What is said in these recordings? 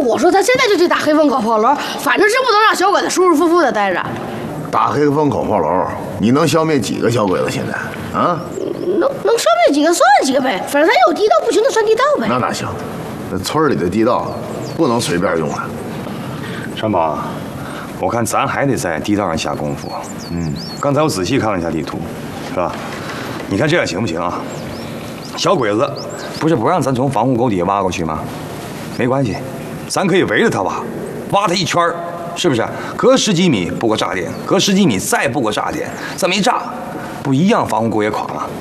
我说他现在就去打黑风口炮楼，反正是不能让小鬼子舒舒服服的待着。 打黑风口炮楼，你能消灭几个小鬼子？现在啊？ 能消灭几个算几个呗，反正咱有地道，不行就算地道呗。 那哪行？那村里的地道不能随便用了。 山宝，我看咱还得在地道上下功夫。刚才我仔细看了一下地图，是吧？你看这样行不行啊？小鬼子不是不让咱从防护沟底下挖过去吗？没关系，咱可以围着他挖，挖他一圈儿，是不是？隔10几米布个炸点，隔10几米再布个炸点，这么一炸，不一样防护沟也垮了。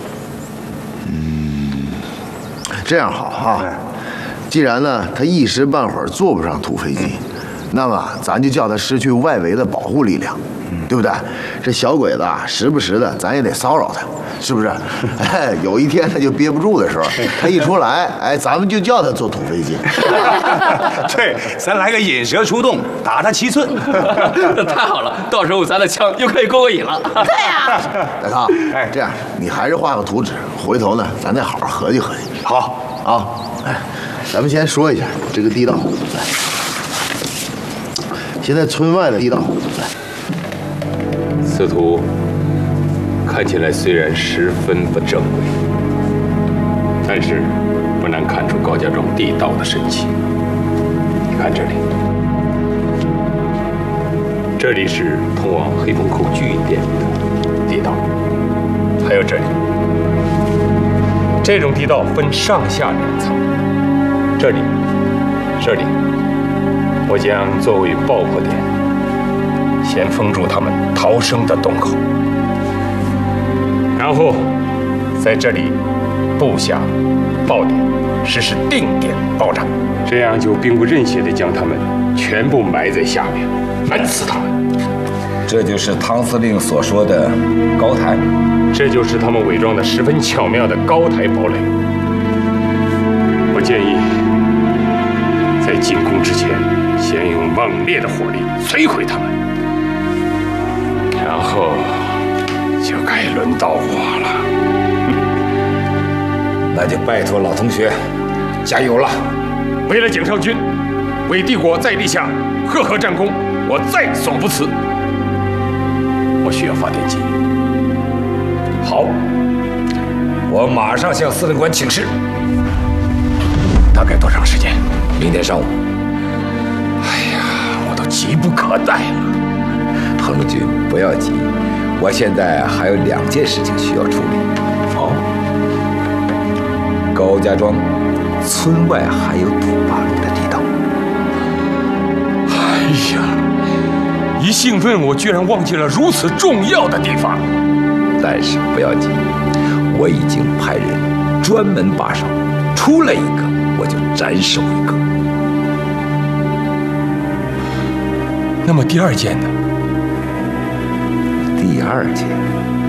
这样好哈。既然呢他一时半会儿坐不上土飞机，那么咱就叫他失去外围的保护力量，对不对？这小鬼子啊，时不时的咱也得骚扰他，是不是？哎，有一天他就憋不住的时候，他一出来，哎，咱们就叫他坐土飞机。 对，咱来个引蛇出洞，打他7寸。 太好了，到时候咱的枪又可以过瘾了。 对呀， 大康，哎，这样你还是画个图纸，回头呢咱再好好合计合计。 好啊，哎，咱们先说一下这个地道。来，现在村外的地道，来， 此图看起来虽然十分不正规，但是不难看出高家庄地道的神奇。你看这里，这里是通往黑风口据点的地道，还有这里。这种地道分上下2层，这里，我将作为爆破点，先封住他们逃生的洞口，然后在这里布下爆点，实施定点爆炸，这样就兵不刃血地将他们全部埋在下面，闷死他们。 这就是汤司令所说的高台， 这就是他们伪装的十分巧妙的高台堡垒。我建议在进攻之前，先用猛烈的火力摧毁他们，然后就该轮到我了。 那就拜托老同学加油了。 为了井上军，为帝国再立下赫赫战功，我在所不辞。我需要发电机。好， 我马上向司令官请示。 大概多长时间？ 明天上午。 哎呀，我都急不可待了。 彭路军，不要急，我现在还有2件事情需要处理。 哦， 高家庄村外还有土八路的地道。 哎呀，一兴奋我居然忘记了如此重要的地方。 但是不要紧，我已经派人专门把守，出来一个我就斩首一个。 那么第2件呢？ 第2件